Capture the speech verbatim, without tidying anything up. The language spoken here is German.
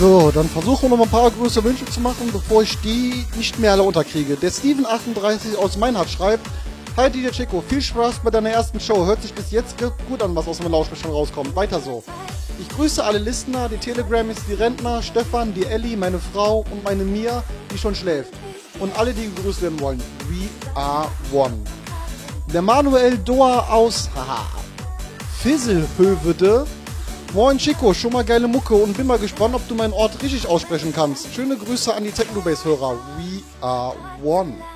So, dann versuchen wir noch mal ein paar größere Wünsche zu machen, bevor ich die nicht mehr alle unterkriege. Der Steven achtunddreißig aus Meinhard schreibt: Hi D J Chico, viel Spaß bei deiner ersten Show. Hört sich bis jetzt gut an, was aus dem Lautsprecher rauskommt. Weiter so. Ich grüße alle Listener, die Telegramis, die Rentner, Stefan, die Ellie, meine Frau und meine Mia, die schon schläft. Und alle, die gegrüßt werden wollen. We are one. Der Manuel Doa aus haha, Fisselhövede. Moin Chico, schon mal geile Mucke und bin mal gespannt, ob du meinen Ort richtig aussprechen kannst. Schöne Grüße an die Technobase-Hörer. We are one.